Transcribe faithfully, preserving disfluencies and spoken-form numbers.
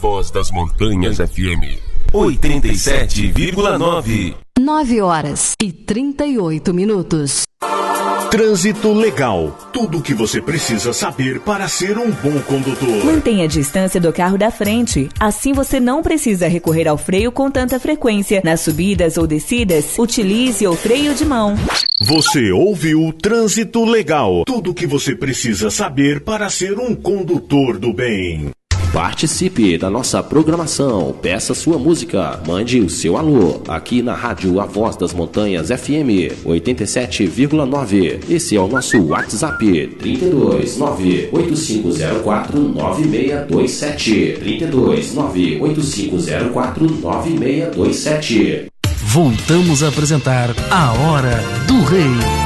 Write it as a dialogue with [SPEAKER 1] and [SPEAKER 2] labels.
[SPEAKER 1] Voz das Montanhas F M oitenta e sete vírgula nove.
[SPEAKER 2] nove horas e trinta e oito minutos.
[SPEAKER 3] Trânsito Legal. Tudo o que você precisa saber para ser um bom condutor.
[SPEAKER 4] Mantenha a distância do carro da frente. Assim você não precisa recorrer ao freio com tanta frequência. Nas subidas ou descidas, utilize o freio de mão.
[SPEAKER 3] Você ouviu Trânsito Legal. Tudo o que você precisa saber para ser um condutor do bem.
[SPEAKER 5] Participe da nossa programação, peça sua música, mande o seu alô, aqui na rádio A Voz das Montanhas F M oitenta e sete vírgula nove. Esse é o nosso WhatsApp, trinta e dois, nove oito cinco zero quatro, nove seis dois sete, trinta e dois, nove oito cinco zero quatro, nove seis dois sete.
[SPEAKER 6] Voltamos a apresentar A Hora do Rei.